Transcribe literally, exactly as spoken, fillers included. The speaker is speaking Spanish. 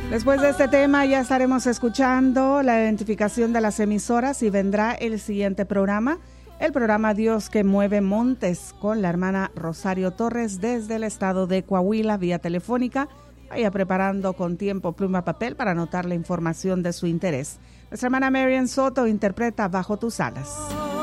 Después de este tema ya estaremos escuchando la identificación de las emisoras y vendrá el siguiente programa, el programa Dios que mueve montes, con la hermana Rosario Torres desde el estado de Coahuila vía telefónica. Vaya preparando con tiempo pluma papel para anotar la información de su interés. Nuestra hermana Marian Soto interpreta Bajo tus alas.